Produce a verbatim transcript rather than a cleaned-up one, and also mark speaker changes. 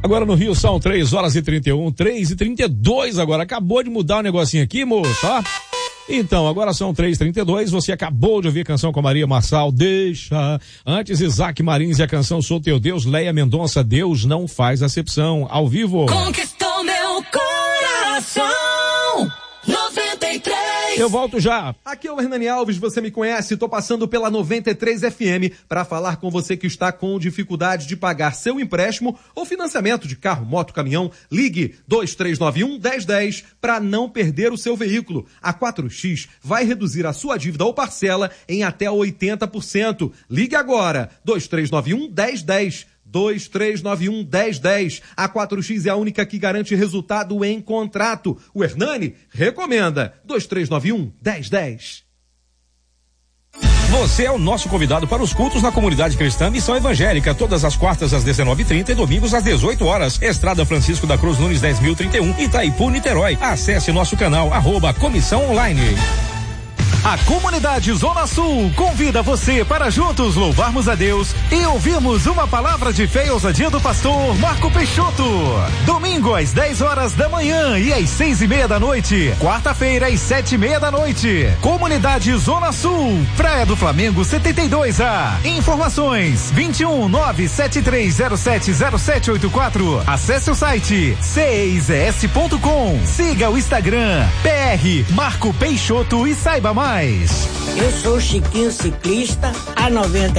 Speaker 1: Agora no Rio são três horas e trinta e um, três e trinta e dois agora. Acabou de mudar o negocinho aqui, moço, ó. Então, agora são três e trinta e dois, você acabou de ouvir a canção com Maria Marçal, Deixa. Antes, Isaac Marins e a canção Sou Teu Deus, Leia Mendonça, Deus Não Faz Acepção, ao vivo.
Speaker 2: Conquistou meu coração, noventa e três.
Speaker 1: Eu volto já.
Speaker 3: Aqui é o Hernani Alves, você me conhece, tô passando pela noventa e três F M para falar com você que está com dificuldade de pagar seu empréstimo ou financiamento de carro, moto, caminhão. Ligue dois três nove um, um zero um zero para não perder o seu veículo. A quatro X vai reduzir a sua dívida ou parcela em até oitenta por cento. Ligue agora, dois três nove um, um zero um zero. dois três nove um, um zero um zero. A quatro X é a única que garante resultado em contrato. O Hernani recomenda. dois três nove um, um zero um zero.
Speaker 1: Você é o nosso convidado para os cultos na comunidade cristã Missão Evangélica, todas as quartas às dezenove e trinta e domingos às dezoito horas. Estrada Francisco da Cruz Nunes dez mil e trinta e um, Itaipu, Niterói. Acesse nosso canal, arroba Comissão Online.
Speaker 4: A comunidade Zona Sul convida você para juntos louvarmos a Deus e ouvirmos uma palavra de fé e ousadia do pastor Marco Peixoto. Domingo às dez horas da manhã e às seis e meia da noite. Quarta-feira às sete e meia da noite. Comunidade Zona Sul, Praia do Flamengo setenta e dois A. Informações vinte e um, nove sete três zero sete zero sete oito quatro. Acesse o site c e z s ponto com. Siga o Instagram P R Marco Peixoto e saiba mais.
Speaker 5: Eu sou Chiquinho Ciclista, a noventa